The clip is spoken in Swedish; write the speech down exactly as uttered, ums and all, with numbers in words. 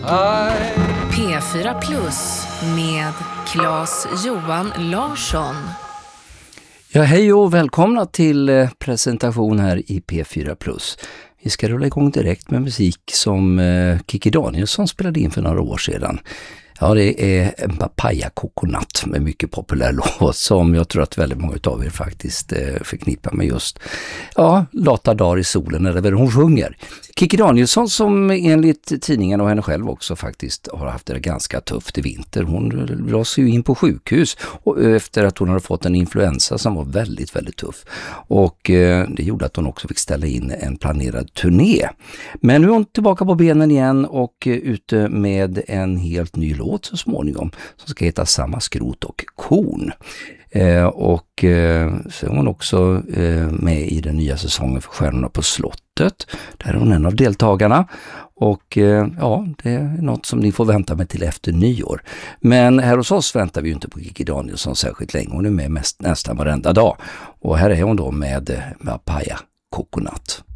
P fyra Plus med Claes Johan Larsson. Ja, hej och välkomna till presentation här i P fyra Plus. Vi ska rulla igång direkt med musik som Kikki Danielsson spelade in för några år sedan. Ja, det är en Papaya Coconut med mycket populär låt som jag tror att väldigt många av er faktiskt förknippar med just ja, Lata dagar i solen eller vad hon sjunger. Kikki Danielsson som enligt tidningen och henne själv också faktiskt har haft det ganska tufft i vinter. Hon lades ju in på sjukhus och efter att hon hade fått en influensa som var väldigt, väldigt tuff. Och eh, det gjorde att hon också fick ställa in en planerad turné. Men nu är hon tillbaka på benen igen och eh, ute med en helt ny låt så småningom som ska heta Samma skrot och korn. Eh, och eh, så är hon också eh, med i den nya säsongen för Stjärnorna på slottet. Där är hon en av deltagarna. Och eh, ja, det är något som ni får vänta med till efter nyår. Men här hos oss väntar vi ju inte på Kikki Danielsson särskilt länge. Hon är med mest, nästan varenda dag. Och här är hon då med, med Papaya Coconut.